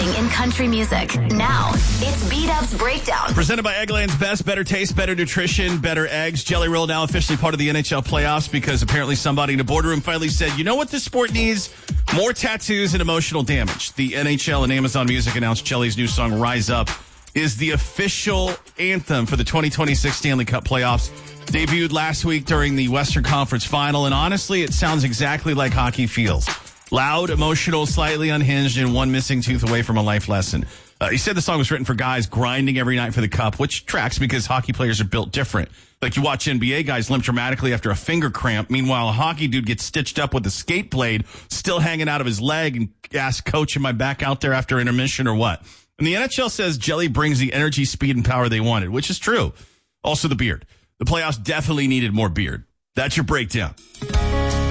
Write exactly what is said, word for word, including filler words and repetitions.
in country music. Now, it's B-Dub's Breakdown. Presented by Eggland's Best. Better taste, better nutrition, better eggs. Jelly Roll now officially part of the N H L playoffs because apparently somebody in a boardroom finally said, you know what this sport needs? More tattoos and emotional damage. The N H L and Amazon Music announced Jelly's new song, Rise Up, is the official anthem for the twenty twenty-six Stanley Cup playoffs. Debuted last week during the Western Conference Final, and honestly, it sounds exactly like hockey feels. Loud, emotional, slightly unhinged, and one missing tooth away from a life lesson. Uh, he said the song was written for guys grinding every night for the cup, which tracks because hockey players are built different. Like you watch N B A guys limp dramatically after a finger cramp. Meanwhile, a hockey dude gets stitched up with a skate blade still hanging out of his leg and asks, coach, am I back out there after intermission or what? And the N H L says Jelly brings the energy, speed, and power they wanted, which is true. Also the beard. The playoffs definitely needed more beard. That's your breakdown.